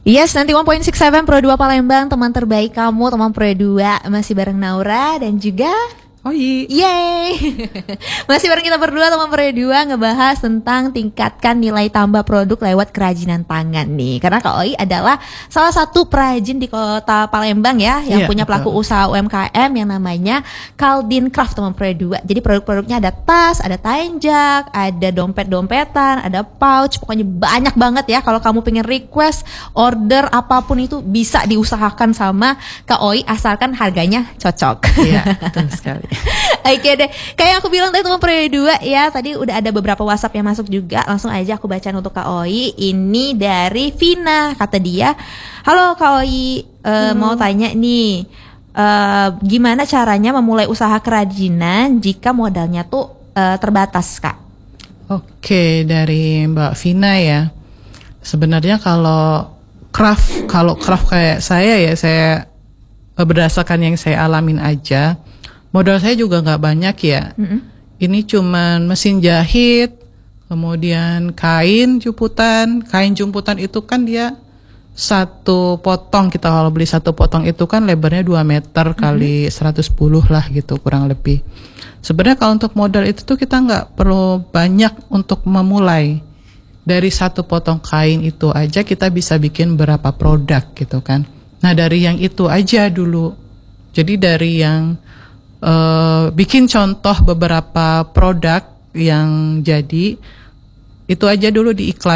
Yes, 91.67 Pro 2 Palembang, teman terbaik kamu, teman Pro 2. Masih bareng Naura dan juga Oi. Yeay. Masih bareng kita berdua teman Pro 2 ngebahas tentang tingkatkan nilai tambah produk lewat kerajinan tangan nih. Karena Kak Oi adalah salah satu perajin di kota Palembang ya, yang punya pelaku usaha UMKM yang namanya Kaldin Craft teman Pro 2. Jadi produk-produknya ada tas, ada tanjak, ada dompet-dompetan, ada pouch, pokoknya banyak banget ya. Kalau kamu pengen request, order apapun itu bisa diusahakan sama Kak Oi asalkan harganya cocok. Iya, betul sekali. Oke deh, kayak aku bilang tadi teman Pro 2 ya, tadi udah ada beberapa WhatsApp yang masuk juga. Langsung aja aku bacain untuk Kak Oi. Ini dari Vina, kata dia, halo Kak Oi, mau tanya nih, gimana caranya memulai usaha kerajinan jika modalnya tuh terbatas Kak? Oke, dari Mbak Vina ya. Sebenarnya kalau craft kayak saya ya, saya berdasarkan yang saya alamin aja. Modal saya juga nggak banyak ya. Ini cuman mesin jahit, kemudian kain jumputan. Kain jumputan itu kan dia satu potong, kita kalau beli satu potong itu kan lebarnya 2 meter kali 110 lah gitu kurang lebih. Sebenarnya kalau untuk modal itu tuh kita nggak perlu banyak untuk memulai. Dari satu potong kain itu aja kita bisa bikin berapa produk gitu kan. Nah dari yang itu aja dulu. Jadi dari yang bikin contoh beberapa produk yang jadi itu aja dulu di iklan.